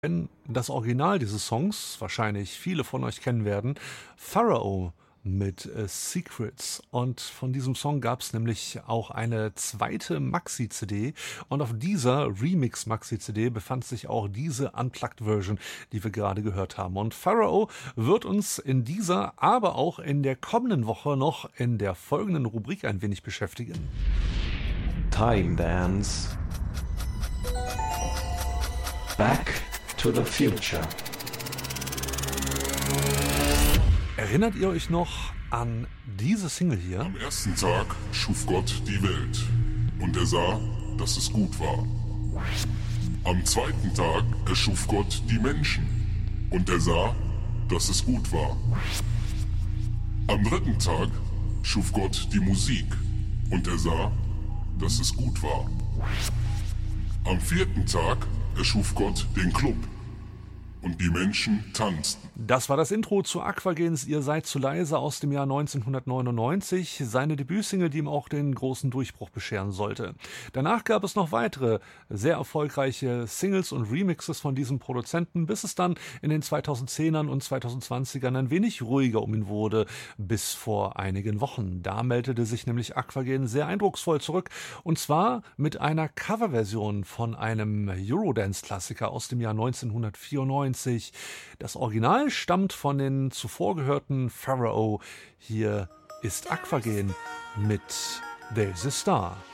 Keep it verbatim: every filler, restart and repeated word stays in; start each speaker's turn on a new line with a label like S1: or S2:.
S1: Wenn das Original dieses Songs wahrscheinlich viele von euch kennen werden, Pharao mit äh, Secrets. Und von diesem Song gab es nämlich auch eine zweite Maxi-C D. Und auf dieser Remix-Maxi-C D befand sich auch diese Unplugged-Version, die wir gerade gehört haben. Und Pharao wird uns in dieser, aber auch in der kommenden Woche noch in der folgenden Rubrik ein wenig beschäftigen.
S2: Time Dance. Back to the Future.
S1: Erinnert ihr euch noch an diese Single hier?
S3: Am ersten Tag schuf Gott die Welt, und er sah, dass es gut war. Am zweiten Tag erschuf Gott die Menschen, und er sah, dass es gut war. Am dritten Tag schuf Gott die Musik, und er sah, dass es gut war. Am vierten Tag erschuf Gott den Club, und die Menschen tanzten.
S1: Das war das Intro zu Aquagens Ihr seid zu leise aus dem Jahr neunzehnhundertneunundneunzig, seine Debütsingle, die ihm auch den großen Durchbruch bescheren sollte. Danach gab es noch weitere sehr erfolgreiche Singles und Remixes von diesem Produzenten, bis es dann in den zweitausendzehnern und zweitausendzwanzigern ein wenig ruhiger um ihn wurde, bis vor einigen Wochen. Da meldete sich nämlich Aquagen sehr eindrucksvoll zurück, und zwar mit einer Coverversion von einem Eurodance-Klassiker aus dem Jahr neunzehnhundertvierundneunzig. Das Original stammt von den zuvor gehörten Pharao. Hier ist Aquagen mit There's a Star.